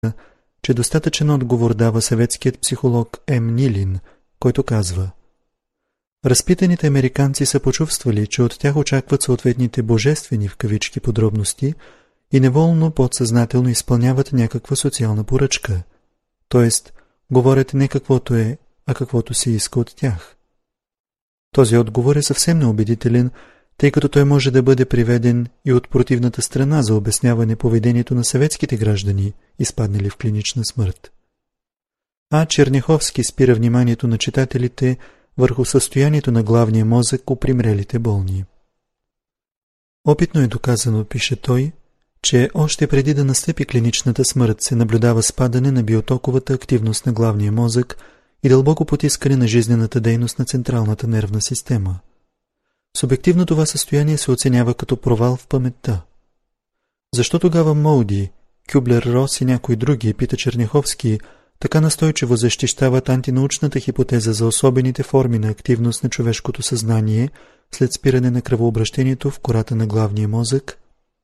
че достатъчен отговор дава съветският психолог М. Нилин, който казва: разпитаните американци са почувствали, че от тях очакват съответните божествени в кавички подробности и неволно подсъзнателно изпълняват някаква социална поръчка, т.е. говорят не каквото е, а каквото се иска от тях. Този отговор е съвсем неубедителен, тъй като той може да бъде приведен и от противната страна за обясняване поведението на съветските граждани, изпаднали в клинична смърт. А. Черняховски спира вниманието на читателите върху състоянието на главния мозък у примрелите болни. Опитно е доказано, пише той, че още преди да настъпи клиничната смърт се наблюдава спадане на биотоковата активност на главния мозък и дълбоко потискане на жизнената дейност на централната нервна система. Субективно това състояние се оценява като провал в паметта. Защо тогава Моуди, Кюблер-Рос и някои други, пита Черняховски, така настойчиво защищават антинаучната хипотеза за особените форми на активност на човешкото съзнание след спиране на кръвообращението в кората на главния мозък?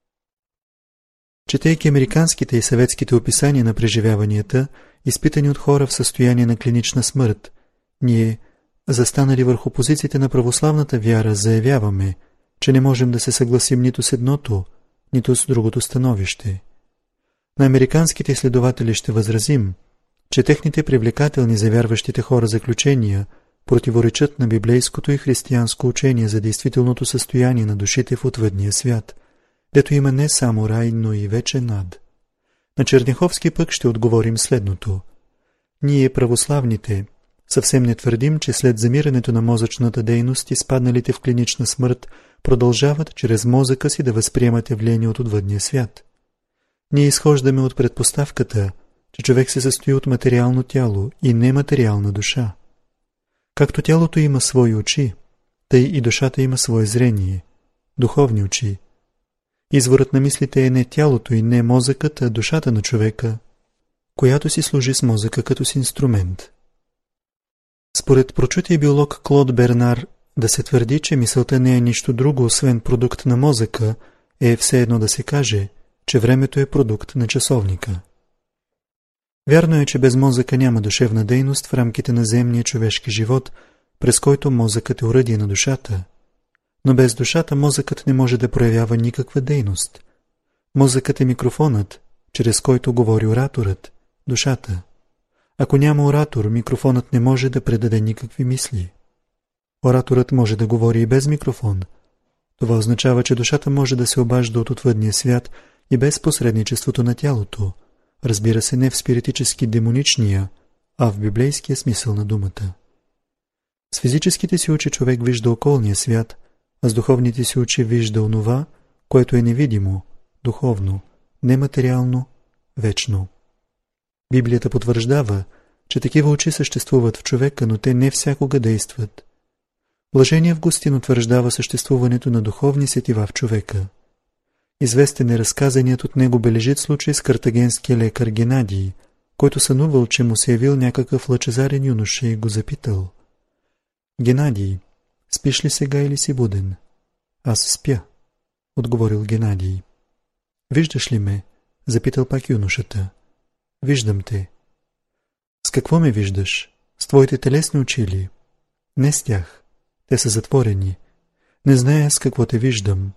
Четейки американските и съветските описания на преживяванията, изпитани от хора в състояние на клинична смърт, ние, застанали върху позициите на православната вяра, заявяваме, че не можем да се съгласим нито с едното, нито с другото становище. На американските изследователи ще възразим, че техните привлекателни за вярващите хора заключения противоречат на библейското и християнско учение за действителното състояние на душите в отвъдния свят, дето има не само рай, но и вечен ад. На Черняховски пък ще отговорим следното. Ние, православните, съвсем не твърдим, че след замирането на мозъчната дейност изпадналите в клинична смърт продължават чрез мозъка си да възприемат явления от отвъдния свят. Ние изхождаме от предпоставката, че човек се състои от материално тяло и нематериална душа. Както тялото има свои очи, тъй и душата има свое зрение, духовни очи. Изворът на мислите е не тялото и не мозъкът, а душата на човека, която си служи с мозъка като с инструмент. Според прочутия биолог Клод Бернар, да се твърди, че мисълта не е нищо друго, освен продукт на мозъка, е все едно да се каже, че времето е продукт на часовника. Вярно е, че без мозъка няма душевна дейност в рамките на земния човешки живот, през който мозъкът е оръдие на душата. Но без душата мозъкът не може да проявява никаква дейност. Мозъкът е микрофонът, чрез който говори ораторът, душата. Ако няма оратор, микрофонът не може да предаде никакви мисли. Ораторът може да говори и без микрофон. Това означава, че душата може да се обажда от отвъдния свят и без посредничеството на тялото, разбира се, не в спиритически демоничния, а в библейския смисъл на думата. С физическите си очи човек вижда околния свят, а с духовните си очи вижда онова, което е невидимо, духовно, нематериално, вечно. Библията потвърждава, че такива очи съществуват в човека, но те не всякога действат. Блажения Августин утвърждава съществуването на духовни сетива в човека. Известен е разказаният от него бележит случай с картагенския лекар Генадий, който сънувал, че му се явил някакъв лъчезарен юноша и го запитал: Генадий, спиш ли сега или си буден? Аз спя, отговорил Генадий. Виждаш ли ме? Запитал пак юношата. Виждам те. С какво ме виждаш? С твоите телесни очи ли? Не с тях. Те са затворени. Не зная с какво те виждам.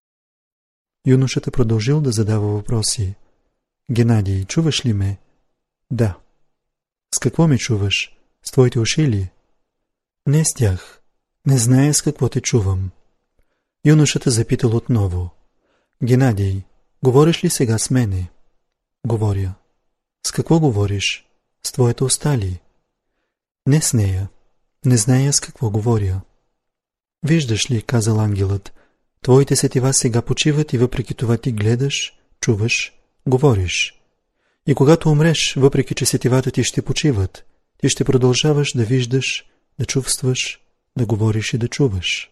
Юношата продължил да задава въпроси. Генадий, чуваш ли ме? Да. С какво ме чуваш? С твоите уши ли? Не с тях. Не зная с какво те чувам. Юношата запитал отново. Генадий, говориш ли сега с мене? Говоря. С какво говориш? С твоята уста ли? Не с нея. Не зная с какво говоря. Виждаш ли, казал ангелът, твоите сетива сега почиват и въпреки това ти гледаш, чуваш, говориш. И когато умреш, въпреки че сетивата ти ще почиват, ти ще продължаваш да виждаш, да чувстваш, да говориш и да чуваш.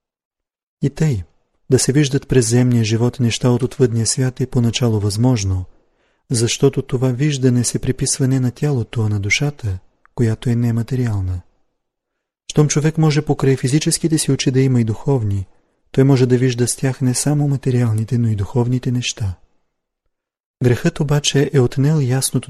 И тъй, да се виждат през земния живот неща от отвъдния свят е поначало възможно, защото това виждане се приписва не на тялото, а на душата, която е нематериална. Щом човек може покрай физическите си очи да има и духовни, той може да вижда с тях не само материалните, но и духовните неща. Грехът обаче е отнел ясното